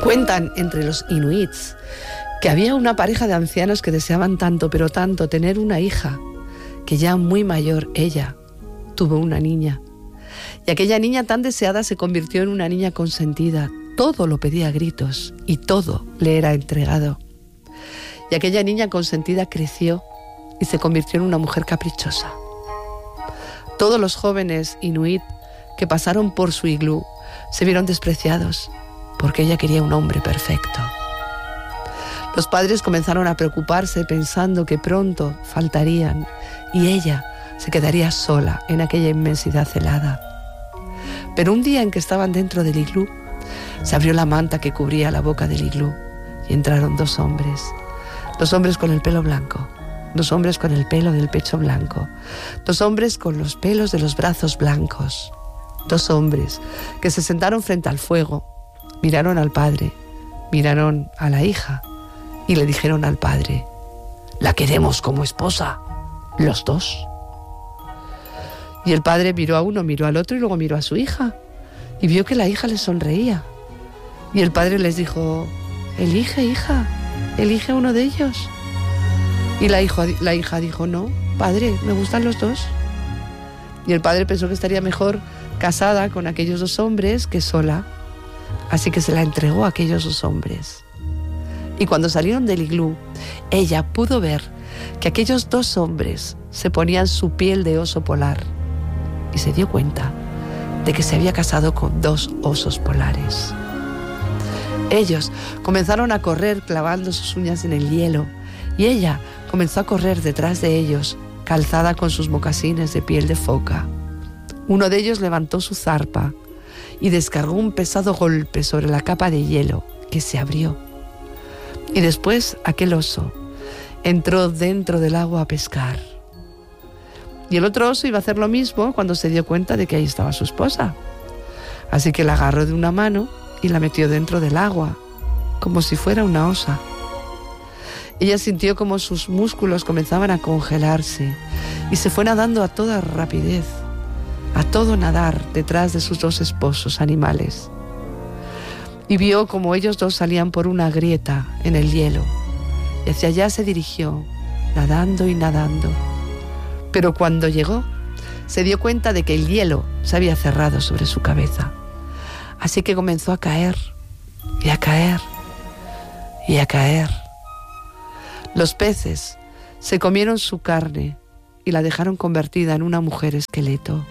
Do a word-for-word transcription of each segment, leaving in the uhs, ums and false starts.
Cuentan entre los inuits que había una pareja de ancianos que deseaban tanto, pero tanto, tener una hija, que ya muy mayor, ella, tuvo una niña. Y aquella niña tan deseada se convirtió en una niña consentida. Todo lo pedía a gritos y todo le era entregado. Y aquella niña consentida creció y se convirtió en una mujer caprichosa. Todos los jóvenes inuit que pasaron por su iglú se vieron despreciados porque ella quería un hombre perfecto. Los padres comenzaron a preocuparse pensando que pronto faltarían y ella se quedaría sola en aquella inmensidad helada. Pero un día en que estaban dentro del iglú, se abrió la manta que cubría la boca del iglú y entraron dos hombres, dos hombres con el pelo blanco, dos hombres con el pelo del pecho blanco, dos hombres con los pelos de los brazos blancos, dos hombres que se sentaron frente al fuego, miraron al padre, miraron a la hija y le dijeron al padre: «La queremos como esposa, los dos». Y el padre miró a uno, miró al otro y luego miró a su hija y vio que la hija le sonreía. Y el padre les dijo: «Elige, hija, elige a uno de ellos». Y la, hijo, la hija dijo: «No, padre, me gustan los dos». Y el padre pensó que estaría mejor casada con aquellos dos hombres que sola. Así que se la entregó a aquellos dos hombres. Y cuando salieron del iglú, ella pudo ver que aquellos dos hombres se ponían su piel de oso polar. Y se dio cuenta de que se había casado con dos osos polares. Ellos comenzaron a correr clavando sus uñas en el hielo y ella comenzó a correr detrás de ellos, calzada con sus mocasines de piel de foca. Uno de ellos levantó su zarpa y descargó un pesado golpe sobre la capa de hielo que se abrió. Y después aquel oso entró dentro del agua a pescar. Y el otro oso iba a hacer lo mismo cuando se dio cuenta de que ahí estaba su esposa. Así que la agarró de una mano y la metió dentro del agua, como si fuera una osa. Ella sintió como sus músculos comenzaban a congelarse y se fue nadando a toda rapidez, a todo nadar detrás de sus dos esposos animales. Y vio como ellos dos salían por una grieta en el hielo y hacia allá se dirigió, nadando y nadando. Pero cuando llegó, se dio cuenta de que el hielo se había cerrado sobre su cabeza. Así que comenzó a caer, y a caer, y a caer. Los peces se comieron su carne y la dejaron convertida en una mujer esqueleto.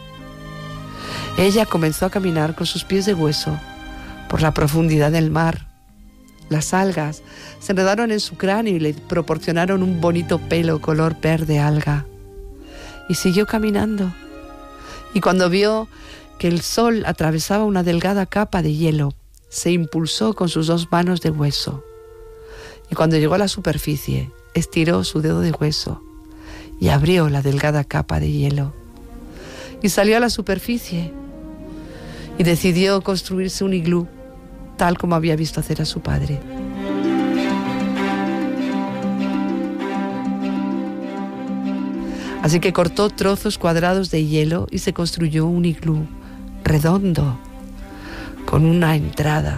Ella comenzó a caminar con sus pies de hueso por la profundidad del mar. Las algas se enredaron en su cráneo y le proporcionaron un bonito pelo color verde alga. Y siguió caminando. Y cuando vio que el sol atravesaba una delgada capa de hielo, se impulsó con sus dos manos de hueso. Y cuando llegó a la superficie, estiró su dedo de hueso y abrió la delgada capa de hielo. Y salió a la superficie y decidió construirse un iglú, tal como había visto hacer a su padre. Así que cortó trozos cuadrados de hielo y se construyó un iglú redondo, con una entrada.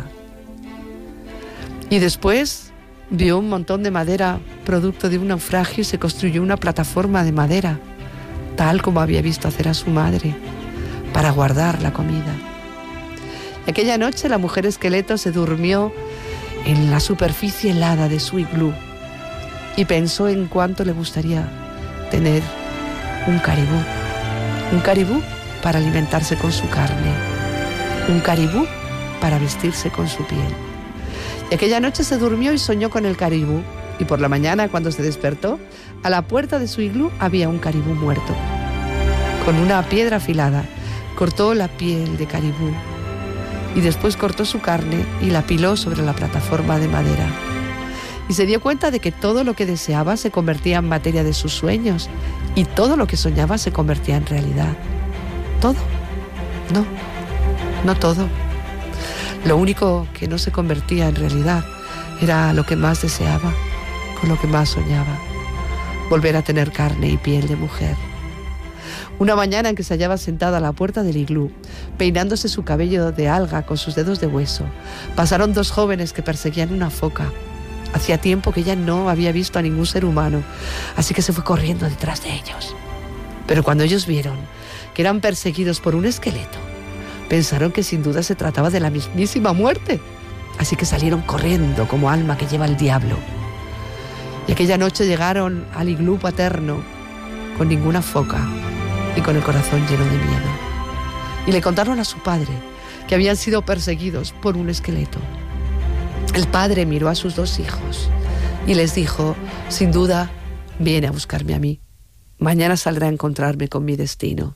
Y después vio un montón de madera producto de un naufragio y se construyó una plataforma de madera, tal como había visto hacer a su madre, para guardar la comida. Y aquella noche la mujer esqueleto se durmió en la superficie helada de su iglú y pensó en cuánto le gustaría tener un caribú, un caribú para alimentarse con su carne, un caribú para vestirse con su piel. Y aquella noche se durmió y soñó con el caribú, y por la mañana, cuando se despertó, a la puerta de su iglú había un caribú muerto. Con una piedra afilada cortó la piel de caribú y después cortó su carne y la apiló sobre la plataforma de madera. Y se dio cuenta de que todo lo que deseaba se convertía en materia de sus sueños y todo lo que soñaba se convertía en realidad. ¿Todo? No, no todo. Lo único que no se convertía en realidad era lo que más deseaba, con lo que más soñaba: volver a tener carne y piel de mujer. Una mañana en que se hallaba sentada a la puerta del iglú, peinándose su cabello de alga con sus dedos de hueso, pasaron dos jóvenes que perseguían una foca. Hacía tiempo que ella no había visto a ningún ser humano, así que se fue corriendo detrás de ellos. Pero cuando ellos vieron que eran perseguidos por un esqueleto, pensaron que sin duda se trataba de la mismísima muerte, así que salieron corriendo como alma que lleva el diablo. Y aquella noche llegaron al iglú paterno con ninguna foca y con el corazón lleno de miedo. Y le contaron a su padre que habían sido perseguidos por un esqueleto. El padre miró a sus dos hijos y les dijo: sin duda, viene a buscarme a mí. Mañana saldrá a encontrarme con mi destino.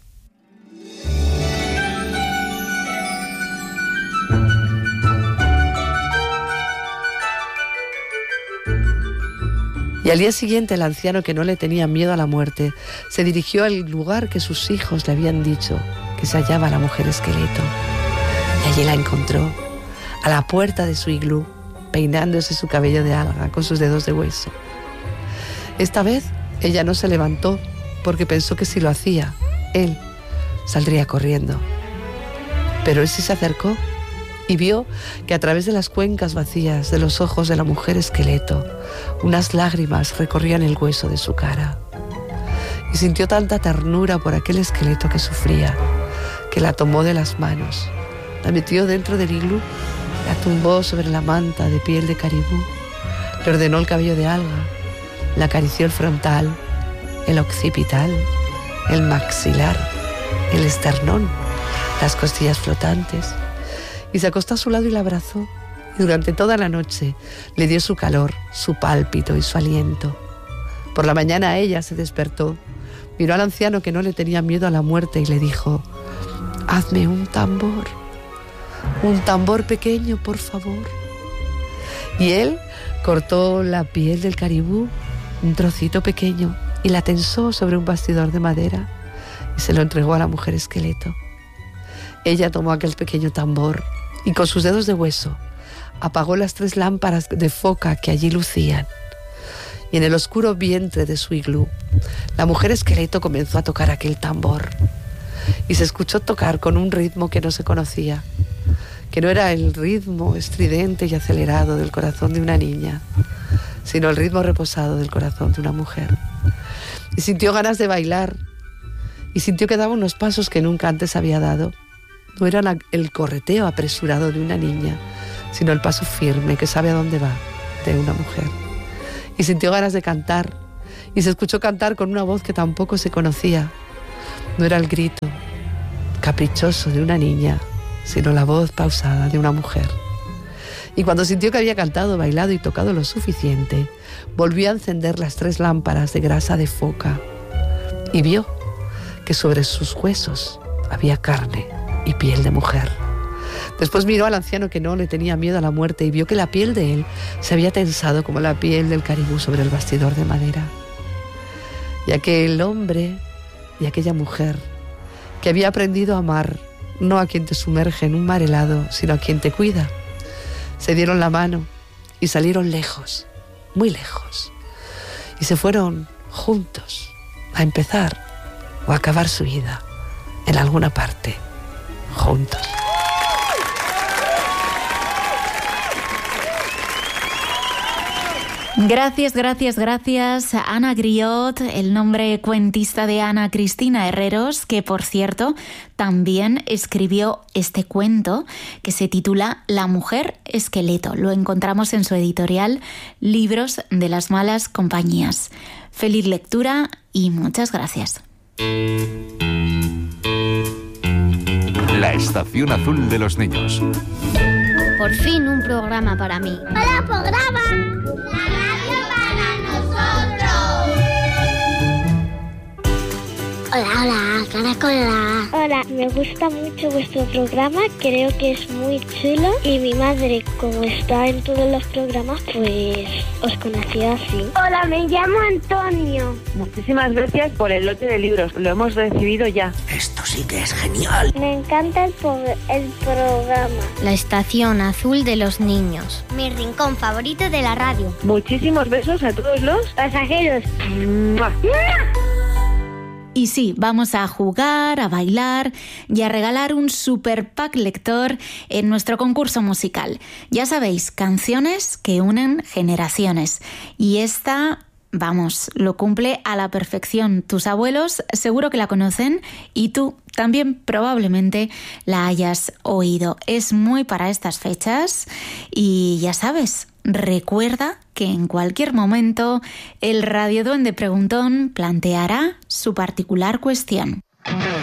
Y al día siguiente el anciano, que no le tenía miedo a la muerte, se dirigió al lugar que sus hijos le habían dicho que se hallaba la mujer esqueleto. Y allí la encontró, a la puerta de su iglú, peinándose su cabello de alga con sus dedos de hueso. Esta vez ella no se levantó porque pensó que si lo hacía, él saldría corriendo. Pero él sí se acercó y vio que a través de las cuencas vacías de los ojos de la mujer esqueleto, unas lágrimas recorrían el hueso de su cara. Y sintió tanta ternura por aquel esqueleto que sufría, que la tomó de las manos, la metió dentro del iglú, la tumbó sobre la manta de piel de caribú, le ordenó el cabello de alga, le acarició el frontal, el occipital, el maxilar, el esternón, las costillas flotantes, y se acostó a su lado y la abrazó, y durante toda la noche le dio su calor, su pálpito y su aliento. Por la mañana ella se despertó, miró al anciano, que no le tenía miedo a la muerte, y le dijo: hazme un tambor, un tambor pequeño, por favor. Y él cortó la piel del caribú, un trocito pequeño, y la tensó sobre un bastidor de madera y se lo entregó a la mujer esqueleto. Ella tomó aquel pequeño tambor y con sus dedos de hueso apagó las tres lámparas de foca que allí lucían. Y en el oscuro vientre de su iglú, la mujer esqueleto comenzó a tocar aquel tambor. Y se escuchó tocar con un ritmo que no se conocía, que no era el ritmo estridente y acelerado del corazón de una niña, sino el ritmo reposado del corazón de una mujer. Y sintió ganas de bailar, y sintió que daba unos pasos que nunca antes había dado. No era el correteo apresurado de una niña, sino el paso firme que sabe a dónde va de una mujer. Y sintió ganas de cantar, y se escuchó cantar con una voz que tampoco se conocía. No era el grito caprichoso de una niña, sino la voz pausada de una mujer. Y cuando sintió que había cantado, bailado y tocado lo suficiente, volvió a encender las tres lámparas de grasa de foca y vio que sobre sus huesos había carne y piel de mujer. Después miró al anciano, que no le tenía miedo a la muerte, y vio que la piel de él se había tensado como la piel del caribú sobre el bastidor de madera. Y aquel hombre y aquella mujer, que había aprendido a amar, no a quien te sumerge en un mar helado, sino a quien te cuida, se dieron la mano y salieron lejos, muy lejos, y se fueron juntos a empezar o a acabar su vida en alguna parte, juntos. Gracias, gracias, gracias a Ana Griot, el nombre cuentista de Ana Cristina Herreros, que por cierto también escribió este cuento que se titula La mujer esqueleto. Lo encontramos en su editorial Libros de las Malas Compañías. Feliz lectura y muchas gracias. La Estación Azul de los Niños. Por fin un programa para mí. ¡Hola, programa! ¡La radio para nosotros! Hola, hola, Caracola. Hola, me gusta mucho vuestro programa, creo que es muy chulo. Y mi madre, como está en todos los programas, pues os conoció así. Hola, me llamo Antonio. Muchísimas gracias por el lote de libros, lo hemos recibido ya. Esto sí que es genial. Me encanta el, po- el programa. La Estación Azul de los Niños. Mi rincón favorito de la radio. Muchísimos besos a todos los Pasajeros. ¡Mua! Y sí, vamos a jugar, a bailar y a regalar un super pack lector en nuestro concurso musical. Ya sabéis, canciones que unen generaciones. Y esta, vamos, lo cumple a la perfección. Tus abuelos seguro que la conocen y tú también probablemente la hayas oído. Es muy para estas fechas y ya sabes, recuerda que en cualquier momento el radioduende preguntón planteará su particular cuestión.